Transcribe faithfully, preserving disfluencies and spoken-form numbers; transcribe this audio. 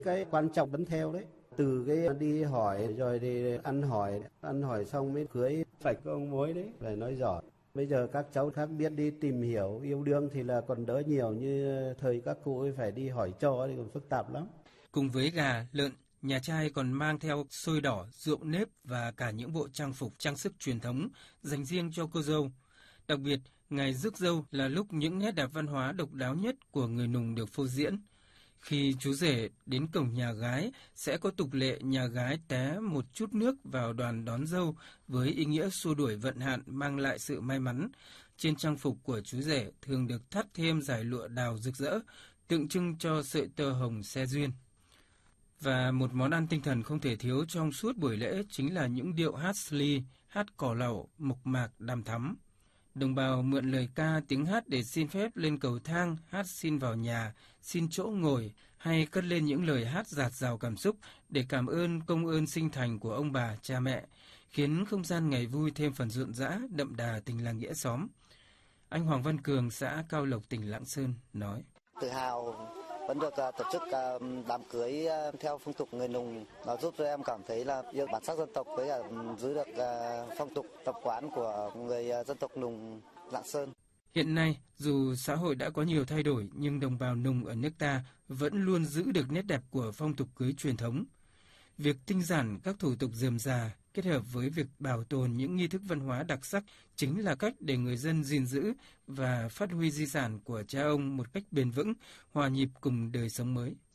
Cái quan trọng vẫn theo đấy, từ cái đi hỏi rồi thì ăn hỏi, ăn hỏi xong mới cưới, phải có ông mối đấy, phải nói rõ. Bây giờ các cháu khác biết đi tìm hiểu yêu đương thì là còn đỡ nhiều, như thời các cụ ấy phải đi hỏi trò thì còn phức tạp lắm. Cùng với gà, lợn, nhà trai còn mang theo xôi đỏ, rượu nếp và cả những bộ trang phục trang sức truyền thống dành riêng cho cô dâu. Đặc biệt, ngày rước dâu là lúc những nét đẹp văn hóa độc đáo nhất của người Nùng được phô diễn. Khi chú rể đến cổng nhà gái, sẽ có tục lệ nhà gái té một chút nước vào đoàn đón dâu với ý nghĩa xua đuổi vận hạn, mang lại sự may mắn. Trên trang phục của chú rể thường được thắt thêm dải lụa đào rực rỡ, tượng trưng cho sợi tơ hồng xe duyên. Và một món ăn tinh thần không thể thiếu trong suốt buổi lễ chính là những điệu hát sli, hát cò lẩu, mộc mạc, đằm thắm. Đồng bào mượn lời ca tiếng hát để xin phép lên cầu thang, hát xin vào nhà, xin chỗ ngồi, hay cất lên những lời hát dạt dào cảm xúc để cảm ơn công ơn sinh thành của ông bà, cha mẹ, khiến không gian ngày vui thêm phần rộn rã, đậm đà tình làng nghĩa xóm. Anh Hoàng Văn Cường, xã Cao Lộc, tỉnh Lạng Sơn nói: Tự hào vẫn được uh, tổ chức uh, đám cưới uh, theo phong tục người Nùng, nó giúp cho em cảm thấy là yêu bản sắc dân tộc với cả um, giữ được uh, phong tục tập quán của người uh, dân tộc Nùng Lạng Sơn. Hiện nay, dù xã hội đã có nhiều thay đổi nhưng đồng bào Nùng ở nước ta vẫn luôn giữ được nét đẹp của phong tục cưới truyền thống. Việc tinh giản các thủ tục rườm rà kết hợp với việc bảo tồn những nghi thức văn hóa đặc sắc chính là cách để người dân gìn giữ và phát huy di sản của cha ông một cách bền vững, hòa nhịp cùng đời sống mới.